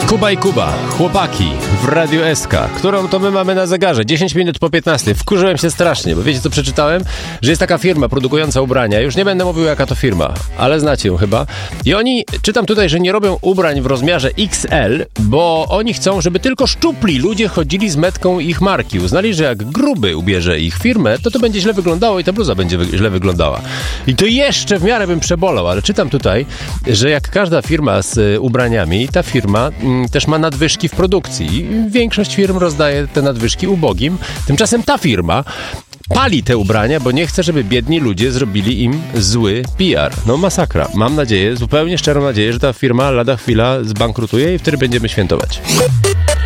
Kuba i Kuba, chłopaki w Radiu SK, którą to my mamy na zegarze, 10 minut po 15. Wkurzyłem się strasznie, bo wiecie co przeczytałem? Że jest taka firma produkująca ubrania, już nie będę mówił jaka to firma, ale znacie ją chyba. I oni, czytam tutaj, że nie robią ubrań w rozmiarze XL, bo oni chcą, żeby tylko szczupli ludzie chodzili z metką ich marki. Uznali, że jak gruby ubierze ich firmę, to będzie źle wyglądało i ta bluza będzie źle wyglądała. I to jeszcze w miarę bym przebolał, ale czytam tutaj, że jak każda firma z ubraniami, ta firma też ma nadwyżki w produkcji. Większość firm rozdaje te nadwyżki ubogim. Tymczasem ta firma pali te ubrania, bo nie chce, żeby biedni ludzie zrobili im zły PR. No masakra. Mam nadzieję, zupełnie szczerą nadzieję, że ta firma lada chwila zbankrutuje i wtedy będziemy świętować.